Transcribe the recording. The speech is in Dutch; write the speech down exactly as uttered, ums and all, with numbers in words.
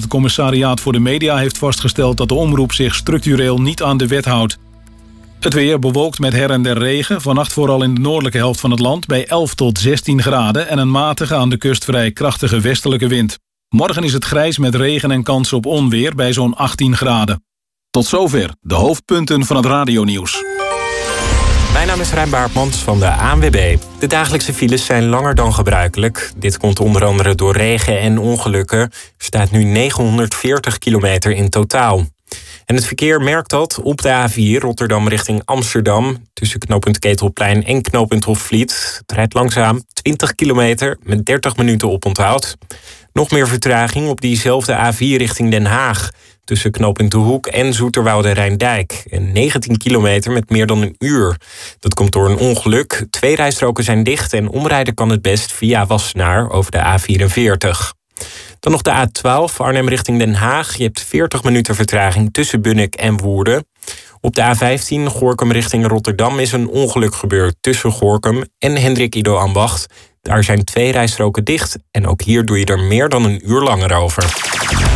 Het Commissariaat voor de Media heeft vastgesteld dat de omroep zich structureel niet aan de wet houdt. Het weer bewolkt met her en der regen. Vannacht vooral in de noordelijke helft van het land bij elf tot zestien graden... en een matige aan de kust vrij krachtige westelijke wind. Morgen is het grijs met regen en kans op onweer bij zo'n achttien graden. Tot zover de hoofdpunten van het radionieuws. Mijn naam is Rijn Baartmans van de A N W B. De dagelijkse files zijn langer dan gebruikelijk. Dit komt onder andere door regen en ongelukken. Er staat nu negenhonderdveertig kilometer in totaal. En het verkeer merkt dat op de A vier Rotterdam richting Amsterdam... tussen knooppunt Ketelplein en knooppunt Hofvliet. Het rijdt langzaam, twintig kilometer met dertig minuten oponthoud. Nog meer vertraging op diezelfde A vier richting Den Haag... tussen knooppunt De Hoek en Zoeterwoude Rijndijk. En negentien kilometer met meer dan een uur. Dat komt door een ongeluk. Twee rijstroken zijn dicht en omrijden kan het best via Wassenaar over de A vierenveertig. Dan nog de A twaalf, Arnhem richting Den Haag. Je hebt veertig minuten vertraging tussen Bunnik en Woerden. Op de A vijftien, Gorinchem richting Rotterdam, is een ongeluk gebeurd tussen Gorinchem en Hendrik Ido Ambacht. Daar zijn twee rijstroken dicht en ook hier doe je er meer dan een uur langer over.